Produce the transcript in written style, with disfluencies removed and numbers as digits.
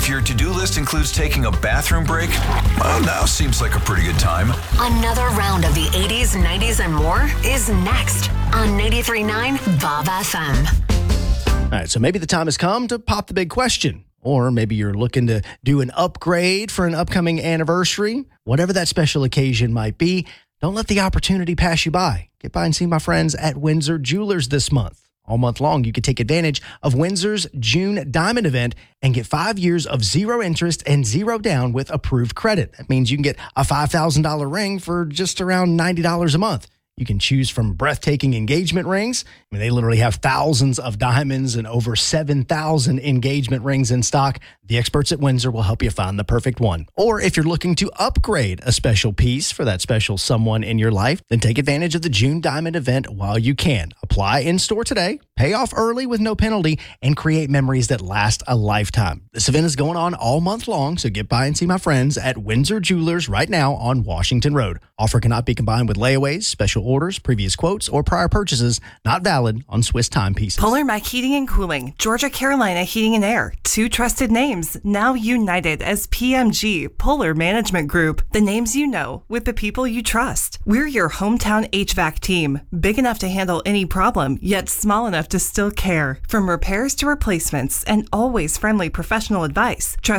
If your to-do list includes taking a bathroom break, well, now seems like a pretty good time. Another round of the 80s, 90s, and more is next on 93.9 Bob FM. All right, so maybe the time has come to pop the big question. Or maybe you're looking to do an upgrade for an upcoming anniversary. Whatever that special occasion might be, don't let the opportunity pass you by. Get by and see my friends at Windsor Jewelers this month. All month long, you can take advantage of Windsor's June Diamond event and get 5 years of zero interest and zero down with approved credit. That means you can get a $5,000 ring for just around $90 a month. You can choose from breathtaking engagement rings. I mean, they literally have thousands of diamonds and over 7,000 engagement rings in stock. The experts at Windsor will help you find the perfect one. Or if you're looking to upgrade a special piece for that special someone in your life, then take advantage of the June Diamond event while you can. Apply in-store today, pay off early with no penalty, and create memories that last a lifetime. This event is going on all month long, so get by and see my friends at Windsor Jewelers right now on Washington Road. Offer cannot be combined with layaways, special orders, previous quotes, or prior purchases. Not valid on Swiss timepieces. Polar Mac Heating and Cooling, Georgia Carolina Heating and Air. Two trusted names, now united as PMG, Polar Management Group. The names you know with the people you trust. We're your hometown HVAC team. Big enough to handle any problem, yet small enough to still care. From repairs to replacements and always friendly professional advice. Trust